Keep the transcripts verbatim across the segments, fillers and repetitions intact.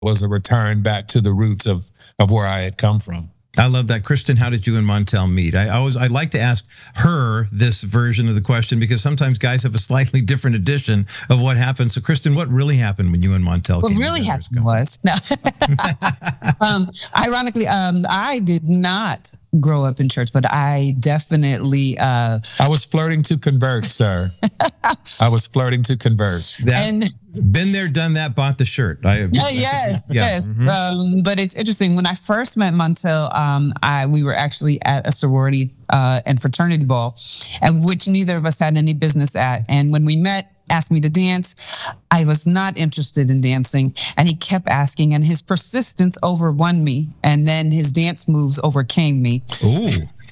was a return back to the roots of of where I had come from. I love that. Kristen, how did you and Montel meet? I always I like to ask her this version of the question because sometimes guys have a slightly different edition of what happened. So, Kristen, what really happened when you and Montel What came really together as a happened couple? was, no. um, ironically, um, I did not grow up in church, but I definitely, uh, I was flirting to convert, sir. I was flirting to convert. That, and been there, done that, bought the shirt. I, yeah, yes, Yeah, yes. mhm. Um, but it's interesting. When I first met Montel, um, I we were actually at a sorority uh, and fraternity ball, at which neither of us had any business at. And when we met, asked me to dance, I was not interested in dancing, and he kept asking, and his persistence overwon me, and then his dance moves overcame me. Ooh.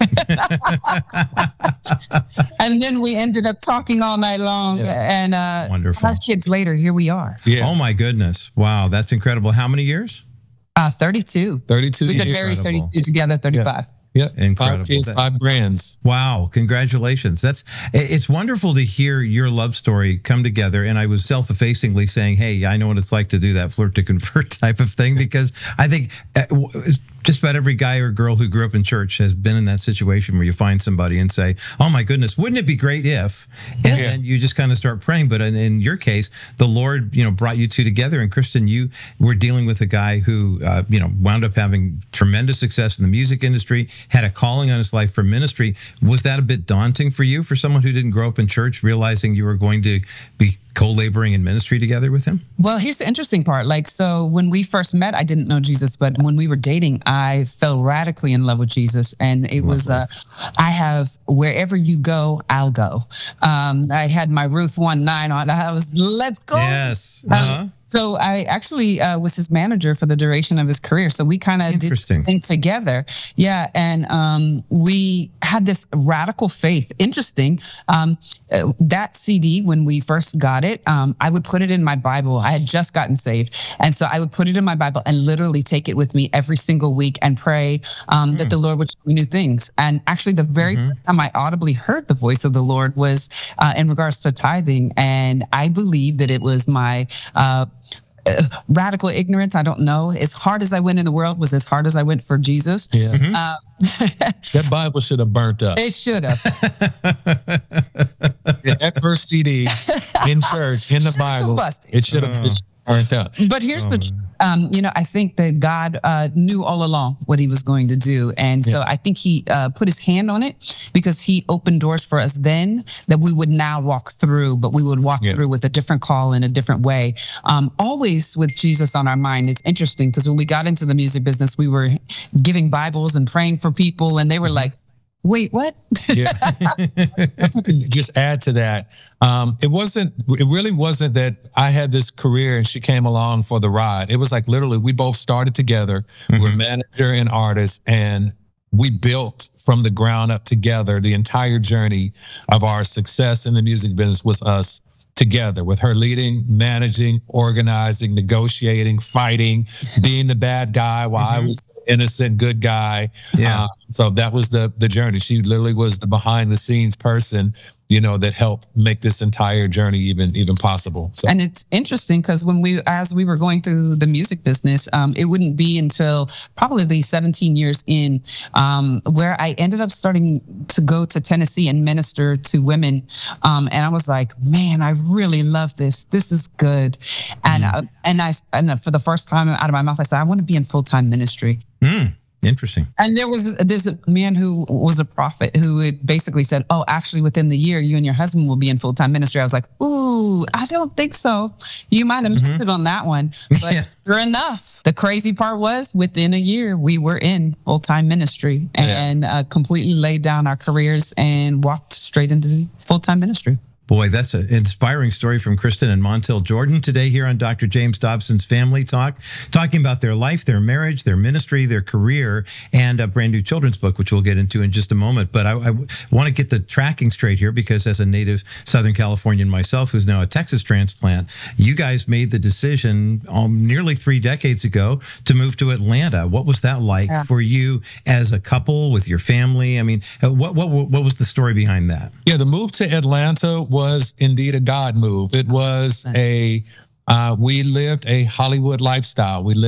And then we ended up talking all night long, Yeah. and uh, Wonderful. five kids later, here we are. Yeah. Oh, my goodness. Wow, that's incredible. How many years? Uh, thirty-two. thirty-two We've been years. married Incredible. thirty-two together, thirty-five. Yeah. Incredible. Five kids, That- five brands. Wow, congratulations. That's it's wonderful to hear your love story come together. And I was self-effacingly saying, hey, I know what it's like to do that flirt to convert type of thing, because I think uh, w- just about every guy or girl who grew up in church has been in that situation where you find somebody and say, oh my goodness, wouldn't it be great if, and Yeah. then you just kind of start praying. But in, in your case, the Lord, you know, brought you two together. And Kristen, you were dealing with a guy who, uh, you know, wound up having tremendous success in the music industry, had a calling on his life for ministry. Was that a bit daunting for you, for someone who didn't grow up in church, realizing you were going to be co-laboring in ministry together with him? Well, here's the interesting part. Like, so when we first met, I didn't know Jesus, but when we were dating, I fell radically in love with Jesus. And it was, uh, I have, wherever you go, I'll go. Um, I had my Ruth one nine on. I was, let's go. Yes. Um, Uh-huh. So I actually uh, was his manager for the duration of his career. So we kind of did Interesting. things together. Yeah. And um, we had this radical faith. Interesting. Um, uh, that C D, when we first got it, um, I would put it in my Bible. I had just gotten saved. And so I would put it in my Bible and literally take it with me every single week and pray um, that the Lord would show me new things. And actually, the very first time I audibly heard the voice of the Lord was uh, in regards to tithing. And I believe that it was my uh, uh, radical ignorance. I don't know. As hard as I went in the world was as hard as I went for Jesus. Yeah. Uh, That Bible should have burnt up. it should have. That first C D in church, in the Should've Bible, combusted. it should have burnt up. But here's the, tr- um, you know, I think that God uh, knew all along what he was going to do. And so Yeah. I think he uh, put his hand on it because he opened doors for us then that we would now walk through, but we would walk Yeah. through with a different call in a different way. Um, always with Jesus on our mind. It's interesting because when we got into the music business, we were giving Bibles and praying for people and they were like, wait, what? Yeah. Just add to that. Um, it wasn't, it really wasn't that I had this career and she came along for the ride. It was like literally we both started together. We were manager and artist, and we built from the ground up together. The entire journey of our success in the music business was us together, with her leading, managing, organizing, negotiating, fighting, being the bad guy while I was the innocent good guy. Yeah. Uh, so that was the the journey. She literally was the behind the scenes person, you know, that helped make this entire journey even even possible. So And it's interesting because when we, as we were going through the music business, um, it wouldn't be until probably seventeen years in um, where I ended up starting to go to Tennessee and minister to women. Um, and I was like, man, I really love this. This is good. And uh, and I and for the first time out of my mouth, I said, I want to be in full time ministry. Mm, interesting. And there was this man who was a prophet who had basically said, oh, actually, within the year, you and your husband will be in full-time ministry. I was like, ooh, I don't think so. You might have missed it on that one. But Yeah. sure enough, the crazy part was within a year, we were in full-time ministry and uh, completely laid down our careers and walked straight into full-time ministry. Boy, that's an inspiring story from Kristen and Montel Jordan today here on Doctor James Dobson's Family Talk, talking about their life, their marriage, their ministry, their career, and a brand new children's book, which we'll get into in just a moment. But I, I want to get the tracking straight here because as a native Southern Californian myself, who's now a Texas transplant, you guys made the decision um, nearly three decades ago to move to Atlanta. What was that like Yeah. for you as a couple with your family? I mean, what, what, what was the story behind that? yeah, the move to Atlanta was indeed a God move. It was a Uh, we lived a Hollywood lifestyle. We lived